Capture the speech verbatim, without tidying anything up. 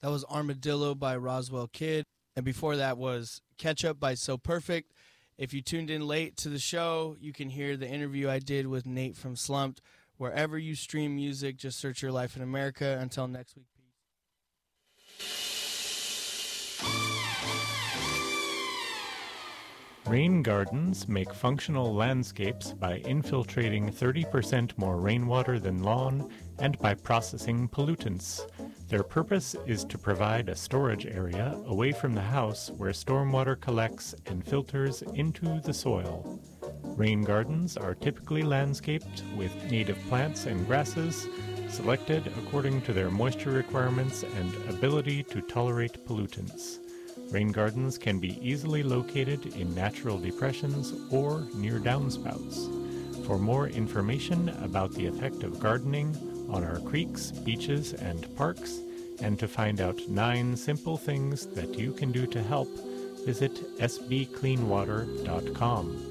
That was Armadillo by Roswell Kid. And before that was Ketchup by So Perfect. If you tuned in late to the show, you can hear the interview I did with Nate from Slumped. Wherever you stream music, just search Your Life in America. Until next week, peace. Rain gardens make functional landscapes by infiltrating thirty percent more rainwater than lawn and by processing pollutants. Their purpose is to provide a storage area away from the house where stormwater collects and filters into the soil. Rain gardens are typically landscaped with native plants and grasses, selected according to their moisture requirements and ability to tolerate pollutants. Rain gardens can be easily located in natural depressions or near downspouts. For more information about the effect of gardening on our creeks, beaches, and parks, and to find out nine simple things that you can do to help, visit s b clean water dot com.